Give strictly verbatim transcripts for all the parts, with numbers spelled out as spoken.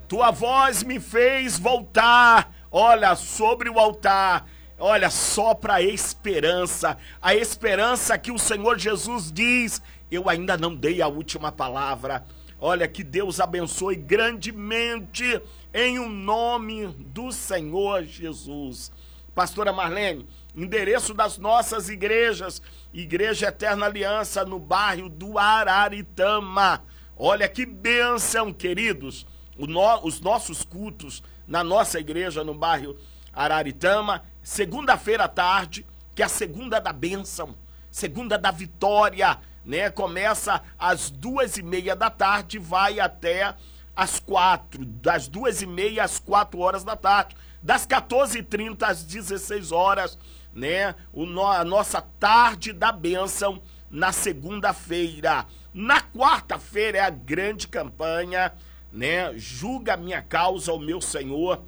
Tua voz me fez voltar, olha, sobre o altar. Olha, só para a esperança, a esperança que o Senhor Jesus diz, eu ainda não dei a última palavra. Olha, que Deus abençoe grandemente em o nome do Senhor Jesus. Pastora Marlene, endereço das nossas igrejas, Igreja Eterna Aliança no bairro do Araritama. Olha que bênção, queridos, o no, os nossos cultos na nossa igreja no bairro Araritama, segunda-feira à tarde, que é a segunda da bênção, segunda da vitória, né? Começa às duas e meia da tarde, vai até às quatro, das duas e meia às quatro horas da tarde, das quatorze e trinta às dezesseis horas, né? O, no, a nossa tarde da bênção na segunda-feira. Na quarta-feira é a grande campanha, né? Julga a minha causa, o meu Senhor,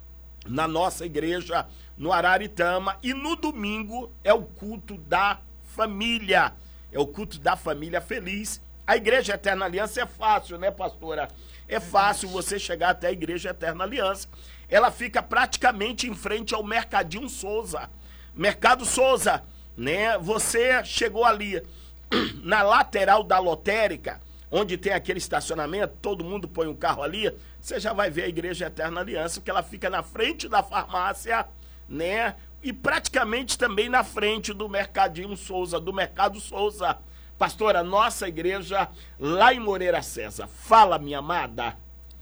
na nossa igreja no Araritama. E no domingo é o culto da família, é o culto da família feliz. A Igreja Eterna Aliança é fácil, né, pastora? É fácil você chegar até a Igreja Eterna Aliança. Ela fica praticamente em frente ao Mercadinho Souza. Mercado Souza, né? Você chegou ali na lateral da lotérica, onde tem aquele estacionamento, todo mundo põe um carro ali, você já vai ver a Igreja Eterna Aliança, porque ela fica na frente da farmácia, né? E praticamente também na frente do Mercadinho Souza, do Mercado Souza. Pastora, nossa igreja lá em Moreira César. Fala, minha amada.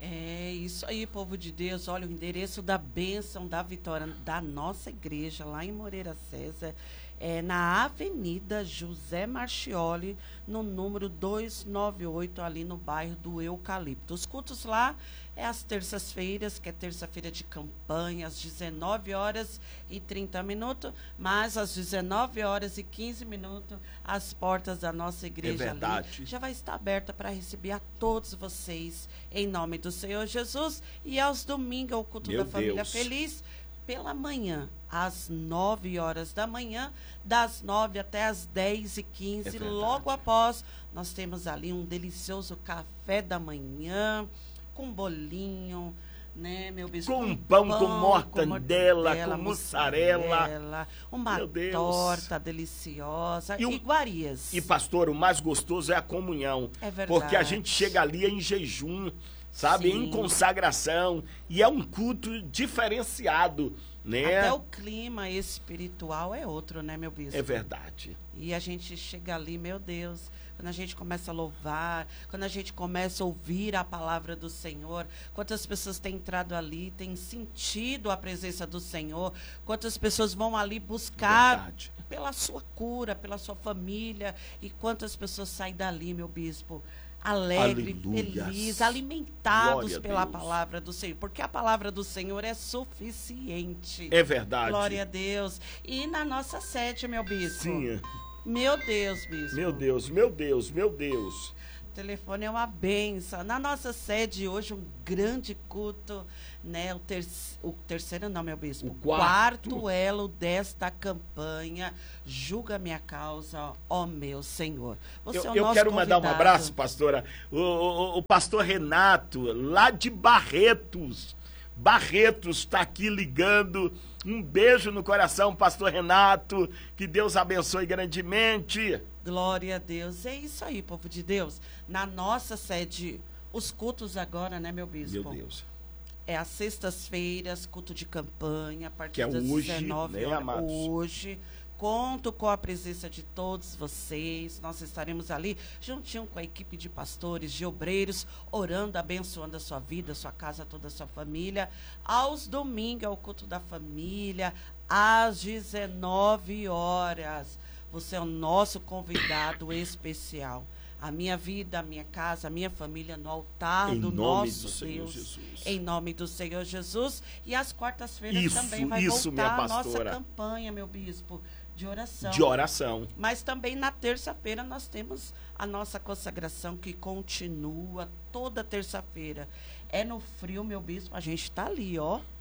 É isso aí, povo de Deus. Olha, o endereço da bênção da vitória da nossa igreja lá em Moreira César é na Avenida José Marchioli, no número duzentos e noventa e oito, ali no bairro do Eucalipto. Os cultos lá é às terças-feiras, que é terça-feira de campanha, às dezenove horas e trinta minutos, mas às dezenove horas e quinze minutos, as portas da nossa igreja é verdade. ali já vai estar aberta para receber a todos vocês, em nome do Senhor Jesus. E aos domingos, o culto Meu da família Deus. feliz, pela manhã, às nove horas da manhã, das nove até as dez e quinze. É logo após, nós temos ali um delicioso café da manhã, com bolinho, né, meu bispo? Com pão, com mortandela, mortandela, com mussarela. mussarela, uma Meu Deus. torta deliciosa E o- iguarias. E, pastor, o mais gostoso é a comunhão. É verdade. Porque a gente chega ali em jejum, sabe? Sim. Em consagração. E é um culto diferenciado, né? Até o clima espiritual é outro, né, meu bispo? É verdade. E a gente chega ali, meu Deus, quando a gente começa a louvar, quando a gente começa a ouvir a palavra do Senhor, quantas pessoas têm entrado ali, têm sentido a presença do Senhor, quantas pessoas vão ali buscar Verdade. pela sua cura, pela sua família, e quantas pessoas saem dali, meu bispo, alegre, Aleluias. feliz, alimentados Glória a pela Deus. palavra do Senhor, porque a palavra do Senhor é suficiente. É verdade. Glória a Deus. E na nossa sede, meu bispo. Sim. Meu Deus, bispo. Meu Deus, meu Deus, meu Deus. O telefone é uma benção. Na nossa sede hoje, um grande culto, né? O, ter o terceiro não, meu bispo. O quarto. quarto elo desta campanha. Julga minha causa, ó meu Senhor. Você Eu, é o eu nosso quero mandar um convidado. abraço, pastora. O, o, o pastor Renato, lá de Barretos. Barretos está aqui ligando. Um beijo no coração, pastor Renato. Que Deus abençoe grandemente. Glória a Deus. É isso aí, povo de Deus. Na nossa sede, os cultos agora, né, meu bispo? Meu Deus. É às sextas-feiras, culto de campanha, a partir Que é das hoje, dezenove né, horas. amados? Hoje. Conto com a presença de todos vocês. Nós estaremos ali, juntinho com a equipe de pastores, de obreiros, orando, abençoando a sua vida, a sua casa, toda a sua família. Aos domingos, é o culto da família, às dezenove horas. Você é o nosso convidado especial. A minha vida, a minha casa, a minha família no altar Em do nome nosso do Senhor Deus. Jesus. Em nome do Senhor Jesus. E às quartas-feiras Isso, também vai isso, minha voltar a nossa pastora. campanha, meu bispo, de oração. De oração. Mas também na terça-feira nós temos a nossa consagração que continua toda terça-feira. É no frio, meu bispo, a gente está ali, ó.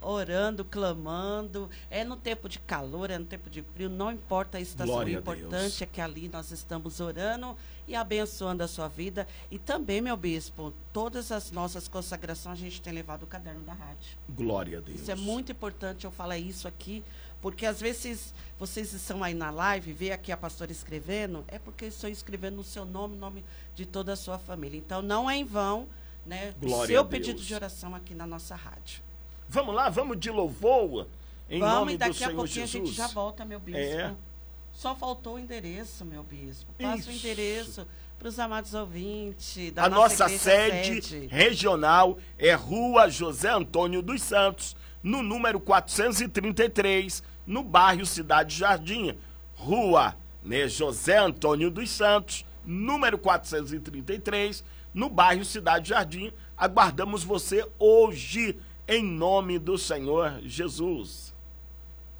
orando, clamando. É no tempo de calor, é no tempo de frio, não importa a estação. Glória o importante é que ali nós estamos orando e abençoando a sua vida. E também, meu bispo, todas as nossas consagrações a gente tem levado o caderno da rádio. Glória a Deus. Isso é muito importante eu falar isso aqui, porque às vezes vocês estão aí na live, vê aqui a pastora escrevendo, é porque eu estou escrevendo no seu nome, nome de toda a sua família. Então não é em vão, né, o seu pedido de oração aqui na nossa rádio. Vamos lá, vamos de louvor, em vamos, nome e daqui do Senhor a pouquinho Jesus. a gente já volta, meu bispo. É. Só faltou o endereço, meu bispo. Passa Isso. o endereço para os amados ouvintes da A nossa, nossa sede, sede regional é Rua José Antônio dos Santos, no número quatrocentos e trinta e três, no bairro Cidade Jardim. Rua, né, José Antônio dos Santos, número quatrocentos e trinta e três, no bairro Cidade Jardim. Aguardamos você hoje, em nome do Senhor Jesus.